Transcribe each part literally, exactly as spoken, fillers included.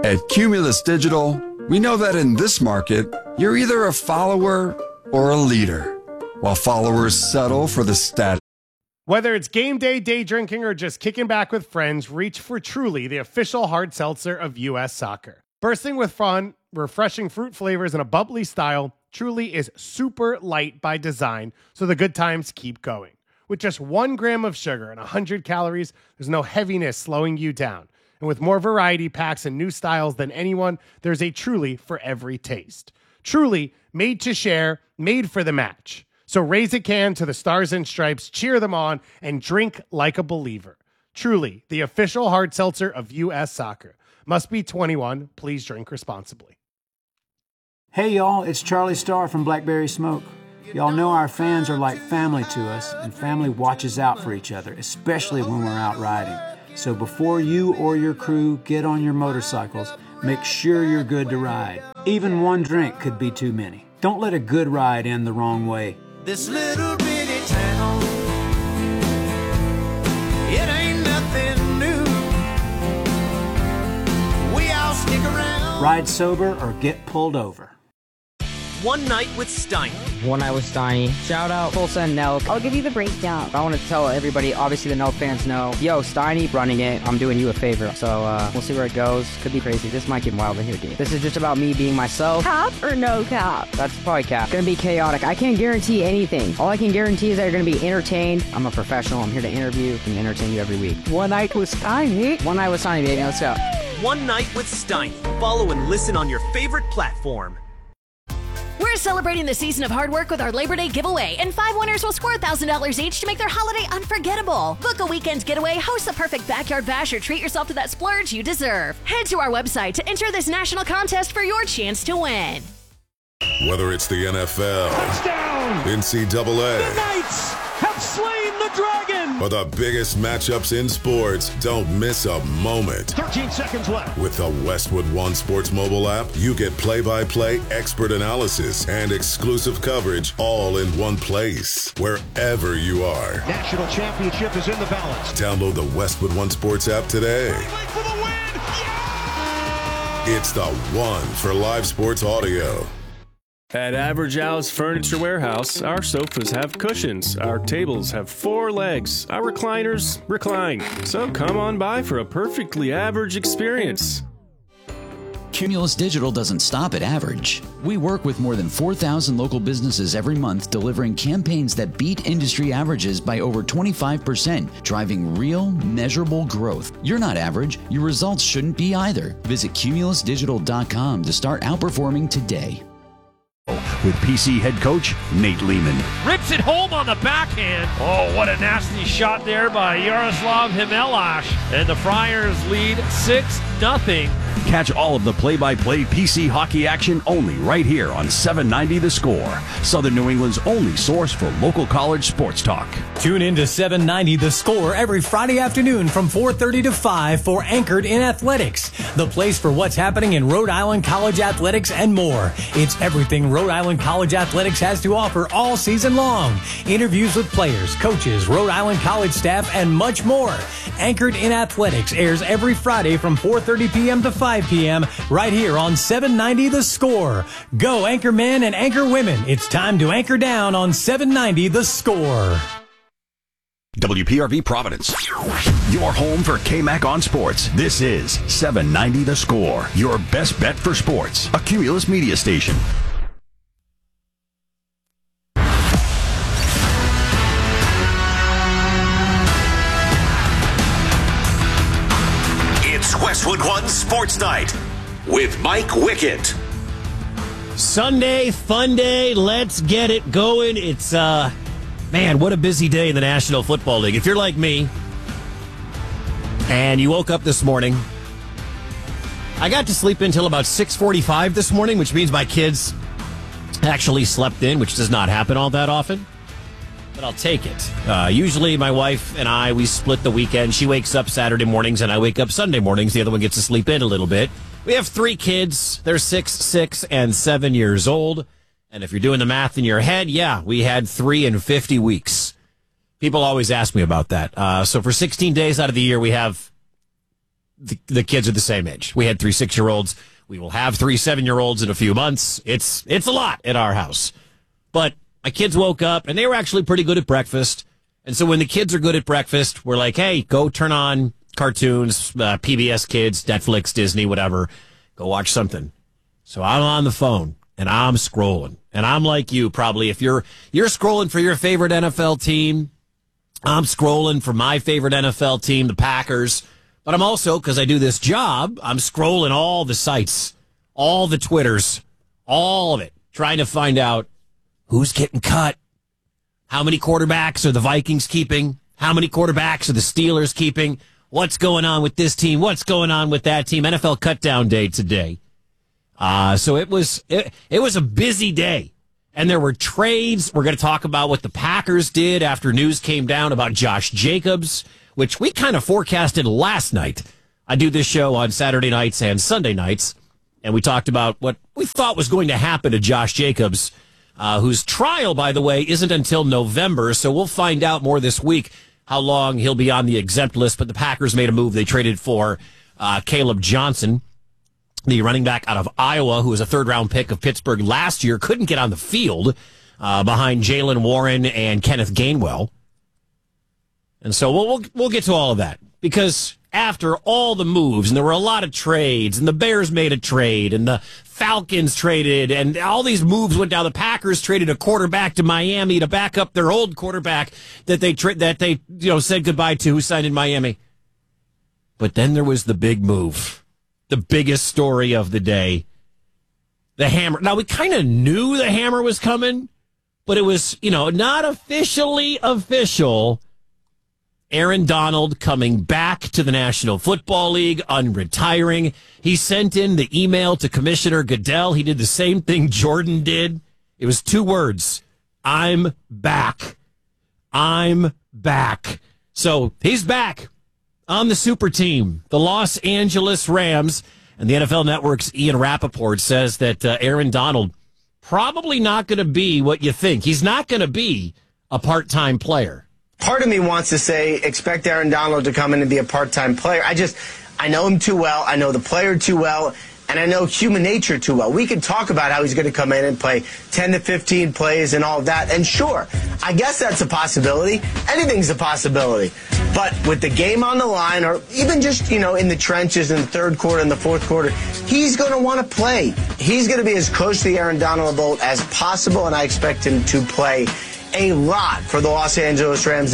At Cumulus Digital, we know that in this market, you're either a follower or a leader, while followers settle for the status. Whether it's game day, day drinking, or just kicking back with friends, reach for Truly, the official hard seltzer of U S Soccer. Bursting with fun, refreshing fruit flavors, and a bubbly style, Truly is super light by design, so the good times keep going. With just one gram of sugar and one hundred calories, there's no heaviness slowing you down. And with more variety packs and new styles than anyone, there's a Truly for every taste. Truly, made to share, made for the match. So raise a can to the Stars and Stripes, cheer them on, and drink like a believer. Truly, the official hard seltzer of U S Soccer. Must be twenty-one. Please drink responsibly. Hey y'all, it's Charlie Starr from Blackberry Smoke. Y'all know our fans are like family to us, and family watches out for each other, especially when we're out riding. So before you or your crew get on your motorcycles, make sure you're good to ride. Even one drink could be too many. Don't let a good ride end the wrong way. This little bitty town, it ain't nothing new. We all stick around. Ride sober or get pulled over. One Night with Steiny. One Night with Steiny. Shout out Tulsa and Nelk. I'll give you the breakdown. I want to tell everybody, obviously the Nelk fans know, yo, Steiny running it, I'm doing you a favor. So uh, we'll see where it goes. Could be crazy. This might get wild in here, dude. This is just about me being myself. Cap or no cap? That's probably cap. Gonna be chaotic. I can't guarantee anything. All I can guarantee is that you're gonna be entertained. I'm a professional. I'm here to interview and entertain you every week. One Night with Steiny. One Night with Steiny, baby. Let's go. One Night with Steiny. Follow and listen on your favorite platform. We're celebrating the season of hard work with our Labor Day giveaway, and five winners will score one thousand dollars each to make their holiday unforgettable. Book a weekend getaway, host the perfect backyard bash, or treat yourself to that splurge you deserve. Head to our website to enter this national contest for your chance to win. Whether it's the N F L, touchdown, N C double A, the Knights have slain the dragon, or the biggest matchups in sports, don't miss a moment. thirteen seconds left. With the Westwood One Sports mobile app, you get play-by-play expert analysis and exclusive coverage all in one place, wherever you are. National championship is in the balance. Download the Westwood One Sports app today. For the win. Yeah! It's the one for live sports audio. At Average Al's Furniture Warehouse, our sofas have cushions, our tables have four legs, our recliners recline. So come on by for a perfectly average experience. Cumulus Digital doesn't stop at average. We work with more than four thousand local businesses every month, delivering campaigns that beat industry averages by over twenty-five percent, driving real, measurable growth. You're not average. Your results shouldn't be either. Visit cumulus digital dot com to start outperforming today. With P C head coach Nate Lehman. Rips it home on the backhand. Oh, what a nasty shot there by Yaroslav Himelash. And the Friars lead six nothing. Catch all of the play-by-play P C hockey action only right here on seven ninety The Score, Southern New England's only source for local college sports talk. Tune in to seven ninety The Score every Friday afternoon from four thirty to five for Anchored in Athletics, the place for what's happening in Rhode Island college athletics and more. It's everything Rhode Island college athletics has to offer all season long. Interviews with players, coaches, Rhode Island college staff, and much more. Anchored in Athletics airs every Friday from four thirty p.m. to five p.m. right here on seven ninety The Score. Go anchor men and anchor women. It's time to anchor down on seven ninety The Score. W P R V Providence, your home for K-Mac on sports. This is seven ninety The Score, your best bet for sports, a Cumulus media station. Westwood One Sports Night with Mike Wickett. Sunday, fun day. Let's get it going. It's, uh, man, what a busy day in the National Football League. If you're like me and you woke up this morning, I got to sleep until about six forty-five this morning, which means my kids actually slept in, which does not happen all that often. But I'll take it. Uh, usually my wife and I, we split the weekend. She wakes up Saturday mornings and I wake up Sunday mornings. The other one gets to sleep in a little bit. We have three kids. They're six, six, and seven years old. And if you're doing the math in your head, yeah, we had three and fifty weeks. People always ask me about that. Uh, so for sixteen days out of the year, we have the, the kids are the same age. We had three six-year-olds. We will have three seven-year-olds in a few months. It's it's a lot at our house. But my kids woke up, and they were actually pretty good at breakfast. And so when the kids are good at breakfast, we're like, hey, go turn on cartoons, uh, P B S Kids, Netflix, Disney, whatever. Go watch something. So I'm on the phone, and I'm scrolling. And I'm like you, probably. If you're you're scrolling for your favorite N F L team, I'm scrolling for my favorite N F L team, the Packers. But I'm also, because I do this job, I'm scrolling all the sites, all the Twitters, all of it, trying to find out who's getting cut, how many quarterbacks are the Vikings keeping, how many quarterbacks are the Steelers keeping, what's going on with this team, what's going on with that team. N F L cutdown day today. Uh, so it was it, it was a busy day. And there were trades. We're going to talk about what the Packers did after news came down about Josh Jacobs, which we kind of forecasted last night. I do this show on Saturday nights and Sunday nights, and we talked about what we thought was going to happen to Josh Jacobs, uh, whose trial, by the way, isn't until November, so we'll find out more this week how long he'll be on the exempt list. But the Packers made a move. They traded for uh, Caleb Johnson, the running back out of Iowa, who was a third-round pick of Pittsburgh last year, couldn't get on the field uh, behind Jalen Warren and Kenneth Gainwell. And so we'll, we'll we'll get to all of that, because after all the moves, and there were a lot of trades, and the Bears made a trade, and the Falcons traded, and all these moves went down. The Packers traded a quarterback to Miami to back up their old quarterback that they tra- that they you know said goodbye to, who signed in Miami. But then there was the big move, the biggest story of the day, the hammer. Now, we kind of knew the hammer was coming, but it was, you know, not officially official. Aaron Donald coming back to the National Football League, unretiring. He sent in the email to Commissioner Goodell. He did the same thing Jordan did. It was two words: I'm back. I'm back. So he's back on the super team, the Los Angeles Rams. And the N F L Network's Ian Rappaport says that uh, Aaron Donald probably not going to be what you think. He's not going to be a part-time player. Part of me wants to say, expect Aaron Donald to come in and be a part-time player. I just, I know him too well. I know the player too well. And I know human nature too well. We can talk about how he's going to come in and play ten to fifteen plays and all of that. And sure, I guess that's a possibility. Anything's a possibility. But with the game on the line, or even just, you know, in the trenches in the third quarter and the fourth quarter, he's going to want to play. He's going to be as close to the Aaron Donald boat as possible, and I expect him to play a lot for the Los Angeles Rams.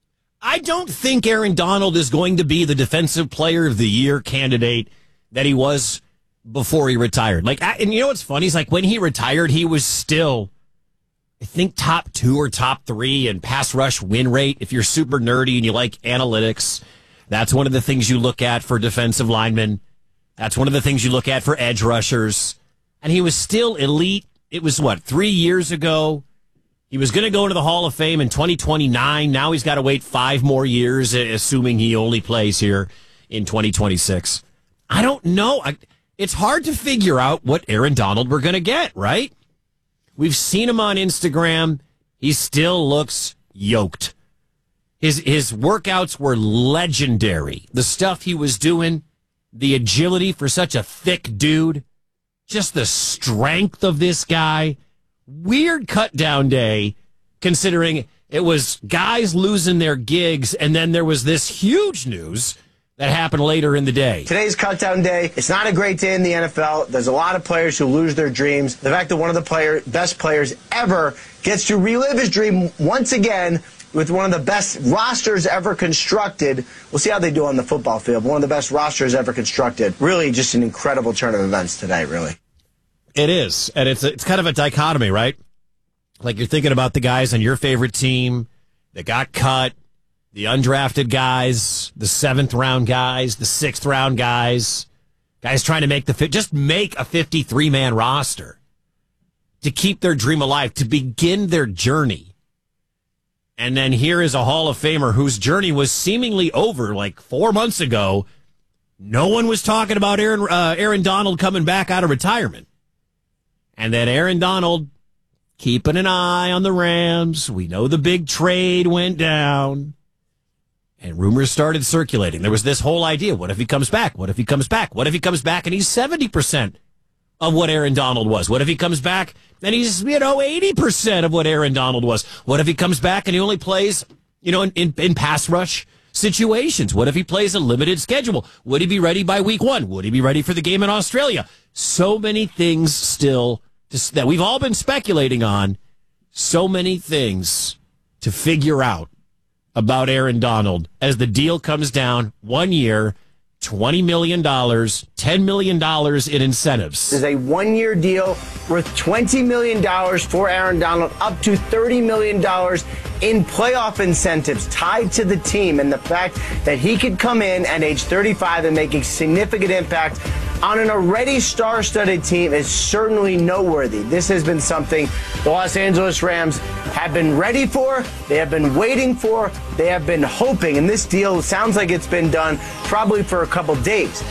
I don't think Aaron Donald is going to be the Defensive Player of the Year candidate that he was before he retired. Like, and you know what's funny? He's like, when he retired, he was still, I think, top two or top three in pass rush win rate. If you're super nerdy and you like analytics, that's one of the things you look at for defensive linemen. That's one of the things you look at for edge rushers. And he was still elite. It was, what, three years ago? He was going to go into the Hall of Fame in twenty twenty-nine. Now he's got to wait five more years, assuming he only plays here in twenty twenty-six. I don't know. I, it's hard to figure out what Aaron Donald we're going to get, right? We've seen him on Instagram. He still looks yoked. His, his workouts were legendary. The stuff he was doing, the agility for such a thick dude, just the strength of this guy. Weird cut down day, considering it was guys losing their gigs, and then there was this huge news that happened later in the day. Today's cut down day. It's not a great day in the N F L. There's a lot of players who lose their dreams. The fact that one of the player, best players ever gets to relive his dream once again with one of the best rosters ever constructed. We'll see how they do on the football field. One of the best rosters ever constructed. Really just an incredible turn of events today, really. It is, and it's a, it's kind of a dichotomy, right? Like, you're thinking about the guys on your favorite team that got cut, the undrafted guys, the seventh round guys, the sixth round guys, guys trying to make the fit, just make a fifty-three man roster to keep their dream alive, to begin their journey. And then here is a Hall of Famer whose journey was seemingly over like four months ago. No one was talking about Aaron uh, Aaron Donald coming back out of retirement. And then Aaron Donald keeping an eye on the Rams. We know the big trade went down. And rumors started circulating. There was this whole idea. What if he comes back? What if he comes back? What if he comes back and he's seventy percent of what Aaron Donald was? What if he comes back and he's, you know, eighty percent of what Aaron Donald was? What if he comes back and he only plays, you know, in, in, in pass rush situations? What if he plays a limited schedule? Would he be ready by week one? Would he be ready for the game in Australia? So many things still to, that we've all been speculating on. So many things to figure out about Aaron Donald as the deal comes down. One year, twenty million dollars, ten million dollars in incentives. This is a one-year deal worth twenty million dollars for Aaron Donald, up to thirty million dollars in playoff incentives tied to the team, and the fact that he could come in at age thirty-five and make a significant impact on an already star-studded team is certainly noteworthy. This has been something the Los Angeles Rams have been ready for, they have been waiting for, they have been hoping, and this deal sounds like it's been done probably for a couple days.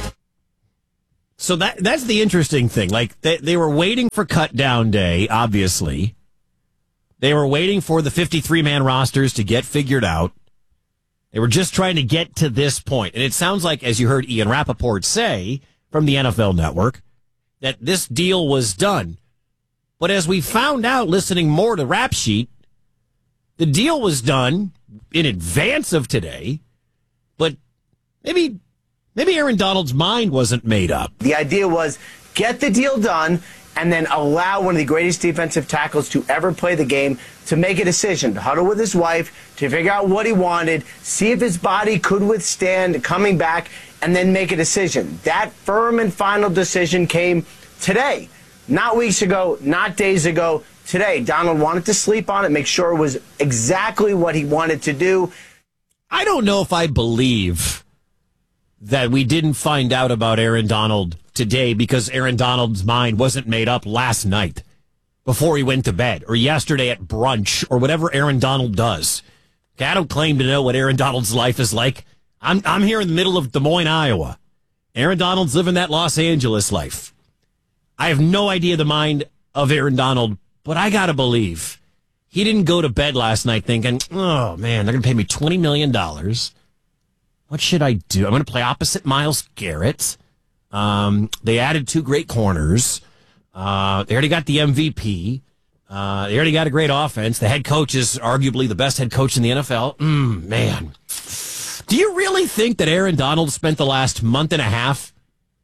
So that that's the interesting thing. Like, they, they were waiting for cut down day, obviously. They were waiting for the fifty-three man rosters to get figured out. They were just trying to get to this point. And it sounds like, as you heard Ian Rappaport say from the N F L Network, that this deal was done. But as we found out listening more to Rap Sheet, the deal was done in advance of today, but maybe maybe Aaron Donald's mind wasn't made up. The idea was get the deal done and then allow one of the greatest defensive tackles to ever play the game to make a decision, to huddle with his wife, to figure out what he wanted, see if his body could withstand coming back, and then make a decision. That firm and final decision came today, not weeks ago, not days ago, today. Donald wanted to sleep on it, make sure it was exactly what he wanted to do. I don't know if I believe that we didn't find out about Aaron Donald today because Aaron Donald's mind wasn't made up last night before he went to bed, or yesterday at brunch, or whatever Aaron Donald does. Okay, I don't claim to know what Aaron Donald's life is like. I'm I'm here in the middle of Des Moines, Iowa. Aaron Donald's living that Los Angeles life. I have no idea the mind of Aaron Donald, but I gotta believe he didn't go to bed last night thinking, oh man, they're gonna pay me twenty million dollars. What should I do? I'm gonna play opposite Myles Garrett. Um, they added two great corners. Uh, they already got the M V P. Uh, they already got a great offense. The head coach is arguably the best head coach in the N F L. Mm, man. Do you really think that Aaron Donald spent the last month and a half?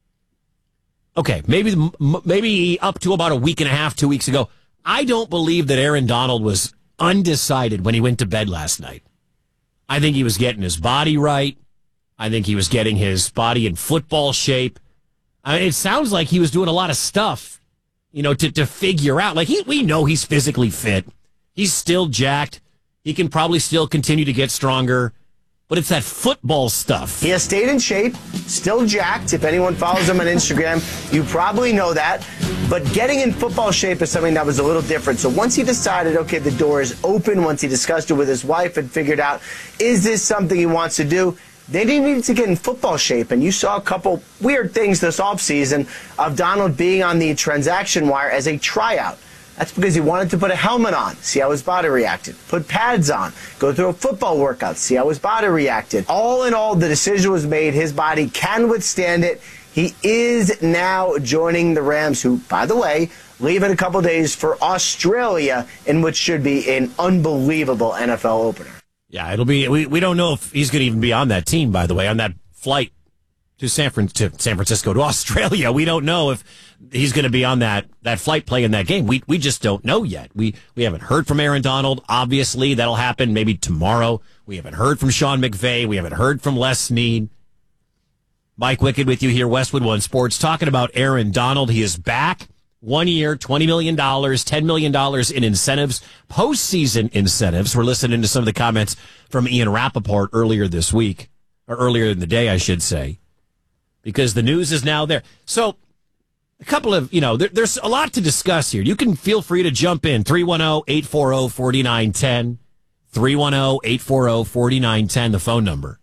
Okay, maybe maybe up to about a week and a half, two weeks ago. I don't believe that Aaron Donald was undecided when he went to bed last night. I think he was getting his body right. I think he was getting his body in football shape. I mean, it sounds like he was doing a lot of stuff, you know, to, to figure out. Like, he, we know he's physically fit. He's still jacked. He can probably still continue to get stronger. But it's that football stuff. He has stayed in shape, still jacked. If anyone follows him on Instagram, you probably know that. But getting in football shape is something that was a little different. So once he decided, okay, the door is open, once he discussed it with his wife and figured out, is this something he wants to do? They needed to get in football shape, and you saw a couple weird things this offseason of Donald being on the transaction wire as a tryout. That's because he wanted to put a helmet on, see how his body reacted, put pads on, go through a football workout, see how his body reacted. All in all, the decision was made. His body can withstand it. He is now joining the Rams, who, by the way, leave in a couple days for Australia, in which should be an unbelievable N F L opener. Yeah, it'll be. We, we don't know if he's going to even be on that team, by the way, on that flight to San, Fran, to San Francisco, to Australia. We don't know if he's going to be on that, that flight playing that game. We we just don't know yet. We we haven't heard from Aaron Donald. Obviously, that'll happen maybe tomorrow. We haven't heard from Sean McVay. We haven't heard from Les Snead. Mike Wicked with you here, Westwood One Sports, talking about Aaron Donald. He is back. One year, twenty million dollars, ten million dollars in incentives, postseason incentives. We're listening to some of the comments from Ian Rappaport earlier this week, or earlier in the day, I should say, because the news is now there. So a couple of, you know, there, there's a lot to discuss here. You can feel free to jump in. three one zero, eight four zero, four nine one zero. three one zero, eight four zero, four nine one zero, the phone number.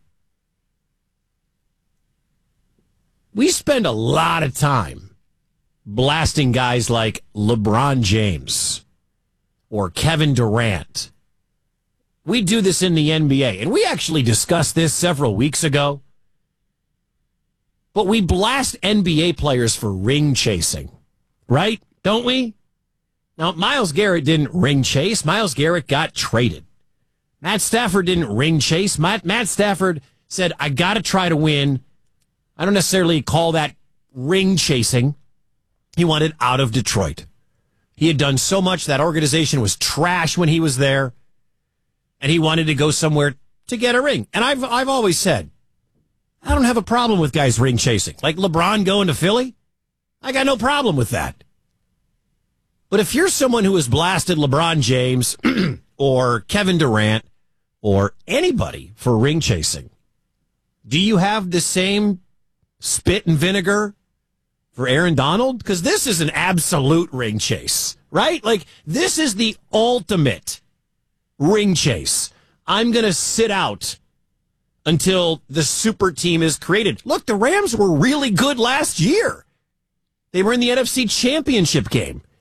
We spend a lot of time blasting guys like LeBron James or Kevin Durant We do this in the N B A, and we actually discussed this several weeks ago. But we blast N B A players for ring chasing, right? Don't we? Now, Myles Garrett didn't ring chase. Myles Garrett got traded. Matt Stafford didn't ring chase. Matt, Matt Stafford said, I got to try to win. I don't necessarily call that ring chasing. He wanted out of Detroit. He had done so much. That organization was trash when he was there. And he wanted to go somewhere to get a ring. And I've I've always said, I don't have a problem with guys ring chasing. Like LeBron going to Philly, I got no problem with that. But if you're someone who has blasted LeBron James or Kevin Durant or anybody for ring chasing, do you have the same spit and vinegar for Aaron Donald? Because this is an absolute ring chase, right? Like, this is the ultimate ring chase. I'm going to sit out until the super team is created. Look, the Rams were really good last year. They were in the N F C Championship game.